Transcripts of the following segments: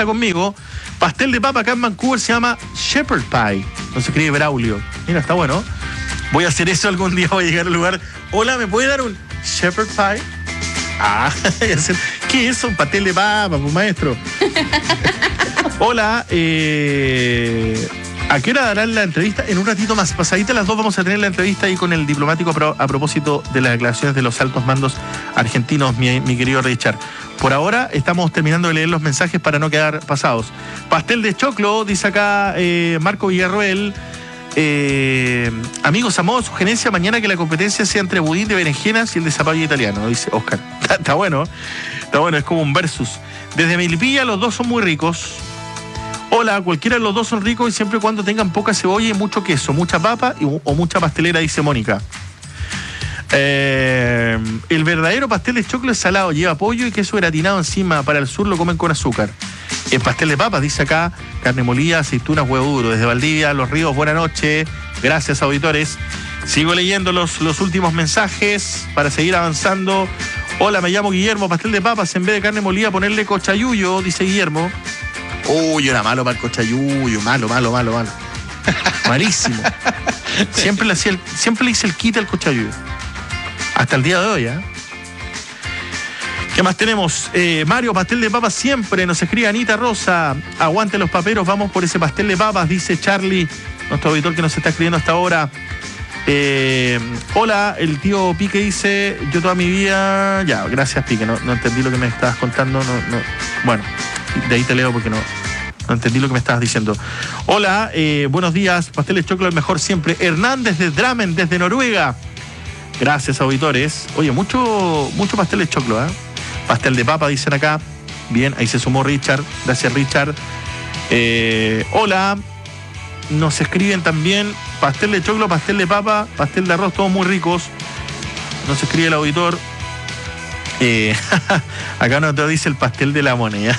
está conmigo. Pastel de papa acá en Vancouver se llama Shepherd Pie. No se escribe Braulio. Mira, está bueno. Voy a hacer eso algún día, voy a llegar al lugar. Hola, ¿me puede dar un Shepherd Pie? Ah, ¿qué es eso? Un pastel de papa, pues, maestro. Hola, ¿a qué hora darán la entrevista? En un ratito más, pasadita las 2 vamos a tener la entrevista ahí con el diplomático a propósito de las declaraciones de los altos mandos argentinos, mi querido Richard. Por ahora estamos terminando de leer los mensajes para no quedar pasados. Pastel de choclo, dice acá Marco Villarroel. Amigos, a modo de sugerencia, mañana que la competencia sea entre budín de berenjenas y el de zapallo italiano, dice Oscar. Está bueno, es como un versus. Desde Melipilla los dos son muy ricos. Hola, cualquiera de los dos son ricos y siempre y cuando tengan poca cebolla y mucho queso, mucha papa o mucha pastelera, dice Mónica. El verdadero pastel de choclo es salado, lleva pollo y queso gratinado encima. Para el sur lo comen con azúcar. El pastel de papas, dice acá, carne molida, aceitunas, huevo duro. Desde Valdivia, Los Ríos, buena noche. Gracias, auditores. Sigo leyendo los últimos mensajes para seguir avanzando. Hola, me llamo Guillermo. Pastel de papas, en vez de carne molida, ponerle cochayuyo, dice Guillermo. Uy, era malo para el cochayuyo, malo. Malísimo. Siempre le hice el quite al cochayuyo. Hasta el día de hoy, ¿eh? ¿Qué más tenemos? Mario, pastel de papas siempre. Nos escribe Anita Rosa. Aguante los paperos, vamos por ese pastel de papas, dice Charlie, nuestro auditor que nos está escribiendo hasta ahora. Hola, el tío Pique dice, yo toda mi vida... Ya, gracias Pique, no entendí lo que me estabas contando. No. Bueno, de ahí te leo porque no entendí lo que me estabas diciendo. Hola, buenos días, pastel de choclo el mejor siempre. Hernández de Drammen, desde Noruega. Gracias, auditores. Oye, mucho pastel de choclo, ¿eh? Pastel de papa, dicen acá. Bien, ahí se sumó Richard. Gracias, Richard. Hola. Nos escriben también pastel de choclo, pastel de papa, pastel de arroz, todos muy ricos. Nos escribe el auditor. Acá nos dice el pastel de la moneda.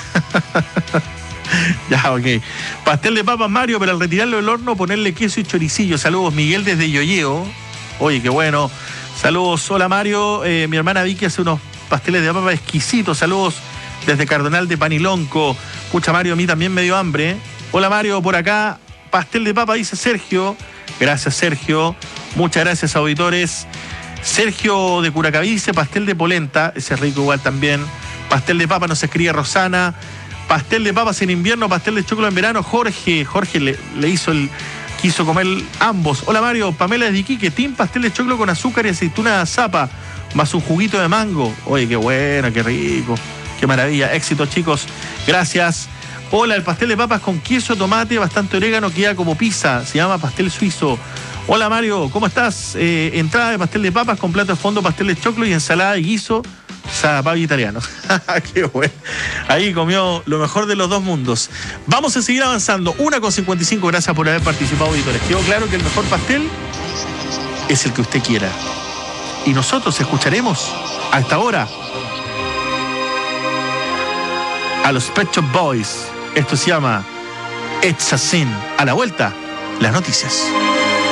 Ya, ok. Pastel de papas, Mario, pero al retirarlo del horno ponerle queso y choricillo. Saludos, Miguel desde Yoyeo. Oye, qué bueno. Saludos, hola Mario. Mi hermana Vicky hace unos pasteles de papa exquisitos. Saludos desde Cardonal de Panilonco. Pucha, Mario, a mí también me dio hambre. Hola Mario, por acá. Pastel de papa, dice Sergio. Gracias, Sergio. Muchas gracias, auditores. Sergio de Curacaví dice pastel de polenta. Ese es rico igual también. Pastel de papa nos escribe Rosana. Pastel de papas en invierno, pastel de choclo en verano. Jorge le quiso comer ambos. Hola Mario, Pamela de Iquique. Team pastel de choclo con azúcar y aceituna de zapa, más un juguito de mango. Oye, qué bueno, qué rico. Qué maravilla. Éxito, chicos. Gracias. Hola, el pastel de papas con queso, tomate, bastante orégano, queda como pizza. Se llama pastel suizo. Hola Mario, ¿cómo estás? Entrada de pastel de papas con plato de fondo, pastel de choclo y ensalada de guiso, zapallo italiano. Qué bueno. Ahí comió lo mejor de los dos mundos. Vamos a seguir avanzando. 1:55. Gracias por haber participado, auditores. Quedó claro que el mejor pastel es el que usted quiera. Y nosotros escucharemos a esta hora a los Pet Shop Boys. Esto se llama It's a Sin. A la vuelta, las noticias.